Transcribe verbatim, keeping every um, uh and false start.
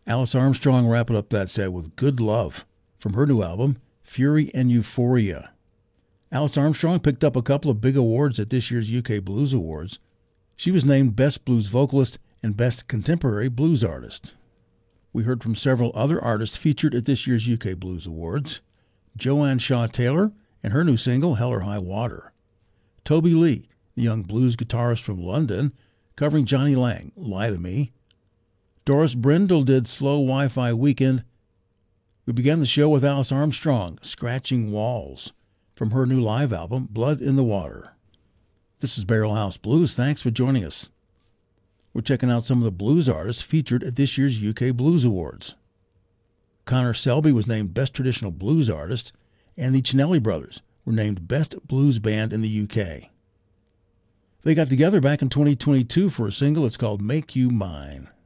Alice Armstrong wrapping up that set with Good Love from her new album, Fury and Euphoria. Alice Armstrong picked up a couple of big awards at this year's U K Blues Awards. She was named Best Blues Vocalist and Best Contemporary Blues Artist. We heard from several other artists featured at this year's U K Blues Awards. Joanne Shaw Taylor and her new single, Hell or High Water. Toby Lee, the young blues guitarist from London, covering Johnny Lang, Lie to Me. Doris Brindle did Slow Wi-Fi Weekend. We began the show with Alice Armstrong, Scratching Walls, from her new live album, Blood in the Water. This is Barrel House Blues. Thanks for joining us. We're checking out some of the blues artists featured at this year's U K Blues Awards. Connor Selby was named Best Traditional Blues Artist, and the Cinelli Brothers were named Best Blues Band in the U K. They got together back in twenty twenty-two for a single. It's called Make You Mine.